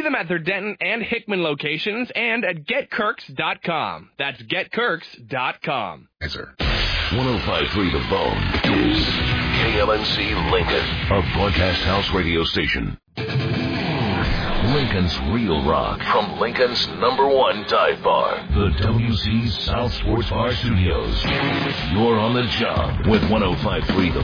them at their Denton and Hickman locations and at GetKirks.com. That's GetKirks.com. 105.3 The Bone is KLNC Lincoln, a broadcast house radio station. Lincoln's Real Rock from Lincoln's #1 dive bar, the WC South Sports Bar Studios. You're on the job with 105.3 The